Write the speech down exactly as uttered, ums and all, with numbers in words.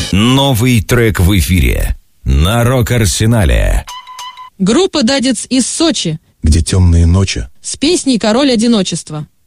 Новый трек в эфире на Рок-Арсенале. Группа «Дадец» из Сочи, где темные ночи с песней «Король одиночества».